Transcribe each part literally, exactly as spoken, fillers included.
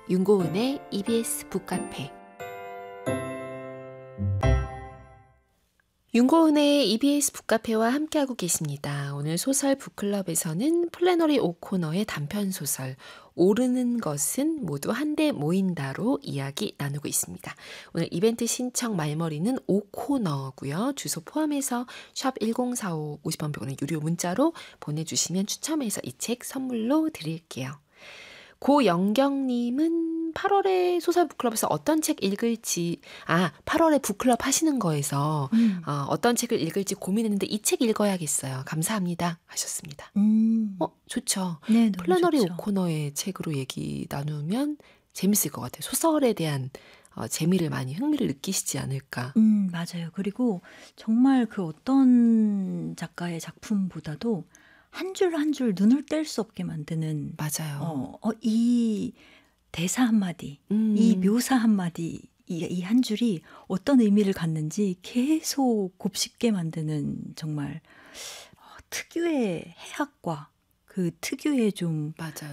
윤고은의 이비에스 북카페. 윤고은의 이비에스 북카페와 함께하고 계십니다. 오늘 소설 북클럽에서는 플래너리 오코너의 단편소설 오르는 것은 모두 한데 모인다로 이야기 나누고 있습니다. 오늘 이벤트 신청 말머리는 오코너고요. 주소 포함해서 샵 일공사오 오십 원 백 원의 유료 문자로 보내주시면 추첨해서 이 책 선물로 드릴게요. 고영경님은 팔월에 소설 북클럽에서 어떤 책 읽을지, 아, 팔월에 북클럽 하시는 거에서 음. 어, 어떤 책을 읽을지 고민했는데 이 책 읽어야겠어요. 감사합니다. 하셨습니다. 음. 어, 좋죠. 네, 너무 플래너리 좋죠. 오코너의 책으로 얘기 나누면 재밌을 것 같아요. 소설에 대한 어, 재미를 많이, 흥미를 느끼시지 않을까. 음, 맞아요. 그리고 정말 그 어떤 작가의 작품보다도 한 줄 한 줄 눈을 뗄 수 없게 만드는 맞아요. 어, 어, 이 대사 한마디, 음. 이 묘사 한마디, 이, 이 한 줄이 어떤 의미를 갖는지 계속 곱씹게 만드는 정말 어, 특유의 해학과 그 특유의 좀 맞아요.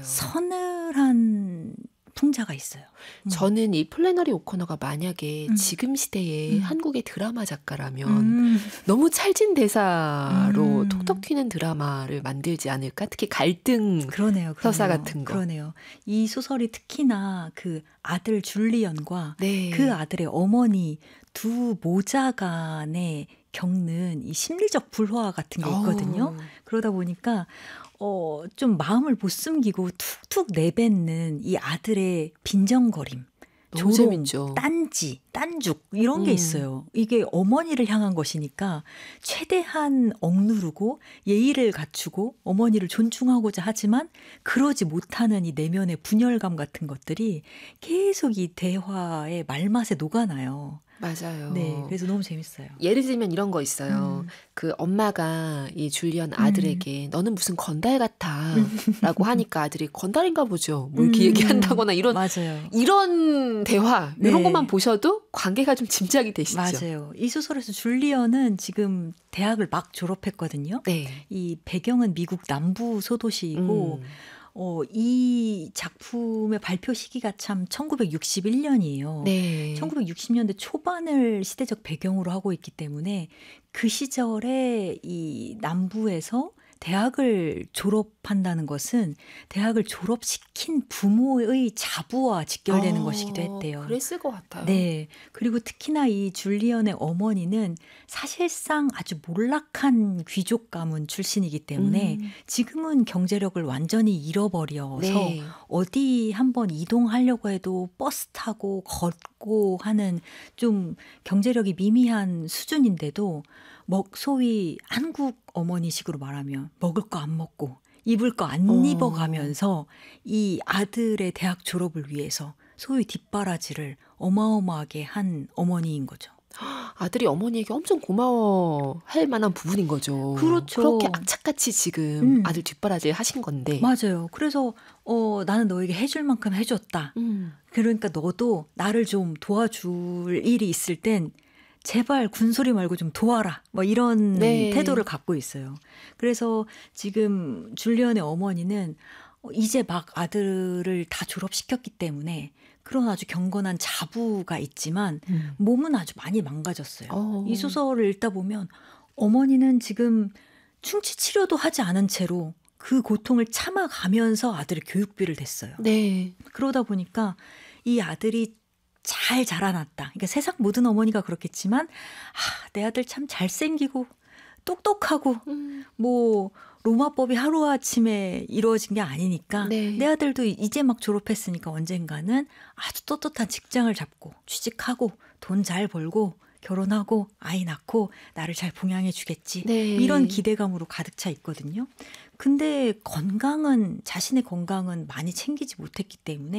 서늘한 풍자가 있어요. 음. 저는 이 플래너리 오코너가 만약에 음. 지금 시대의 음. 한국의 드라마 작가라면 음. 너무 찰진 대사로 음. 톡톡 튀는 드라마를 만들지 않을까? 특히 갈등 그러네요, 그러네요. 서사 같은 거. 그러네요. 이 소설이 특히나 그 아들 줄리언과 네. 그 아들의 어머니 두 모자 간에 겪는 이 심리적 불화 같은 게 있거든요. 어우. 그러다 보니까 어, 좀 마음을 못 숨기고 툭툭 내뱉는 이 아들의 빈정거림, 너무 조롱, 재밌죠. 딴지, 딴죽 이런 게 음. 있어요. 이게 어머니를 향한 것이니까 최대한 억누르고 예의를 갖추고 어머니를 존중하고자 하지만 그러지 못하는 이 내면의 분열감 같은 것들이 계속 이 대화의 말맛에 녹아나요. 맞아요. 네, 그래서 너무 재밌어요. 예를 들면 이런 거 있어요. 음. 그 엄마가 이 줄리언 아들에게 너는 무슨 건달 같아 라고 하니까 아들이 건달인가 보죠. 뭐 이렇게 음. 얘기한다거나 이런 맞아요. 이런 대화 네. 이런 것만 보셔도 관계가 좀 짐작이 되시죠. 맞아요. 이 소설에서 줄리언은 지금 대학을 막 졸업했거든요. 네. 이 배경은 미국 남부 소도시이고 음. 어, 이 작품의 발표 시기가 참 천구백육십일 년이에요. 네. 천구백육십 년대 초반을 시대적 배경으로 하고 있기 때문에 그 시절에 이 남부에서 대학을 졸업한다는 것은 대학을 졸업시킨 부모의 자부와 직결되는 어, 것이기도 했대요. 그랬을 것 같아요. 네. 그리고 특히나 이 줄리언의 어머니는 사실상 아주 몰락한 귀족 가문 출신이기 때문에 음. 지금은 경제력을 완전히 잃어버려서 네. 어디 한번 이동하려고 해도 버스 타고 걷고 하는 좀 경제력이 미미한 수준인데도 먹 소위 한국 어머니식으로 말하면 먹을 거 안 먹고 입을 거 안 어. 입어가면서 이 아들의 대학 졸업을 위해서 소위 뒷바라지를 어마어마하게 한 어머니인 거죠. 아들이 어머니에게 엄청 고마워할 만한 부분인 거죠. 그렇죠. 그렇게 악착같이 지금 음. 아들 뒷바라지를 하신 건데. 맞아요. 그래서 어, 나는 너에게 해줄 만큼 해줬다. 음. 그러니까 너도 나를 좀 도와줄 일이 있을 땐 제발 군소리 말고 좀 도와라. 뭐 이런 네. 태도를 갖고 있어요. 그래서 지금 줄리언의 어머니는 이제 막 아들을 다 졸업시켰기 때문에 그런 아주 경건한 자부가 있지만 음. 몸은 아주 많이 망가졌어요. 어. 이 소설을 읽다 보면 어머니는 지금 충치 치료도 하지 않은 채로 그 고통을 참아가면서 아들의 교육비를 댔어요. 네. 그러다 보니까 이 아들이 잘 자라났다. 그러니까 세상 모든 어머니가 그렇겠지만 아, 내 아들 참 잘생기고 똑똑하고 음. 뭐 로마법이 하루아침에 이루어진 게 아니니까 네. 내 아들도 이제 막 졸업했으니까 언젠가는 아주 떳떳한 직장을 잡고 취직하고 돈 잘 벌고 결혼하고 아이 낳고 나를 잘 봉양해 주겠지. 네. 이런 기대감으로 가득 차 있거든요. 근데 건강은 자신의 건강은 많이 챙기지 못했기 때문에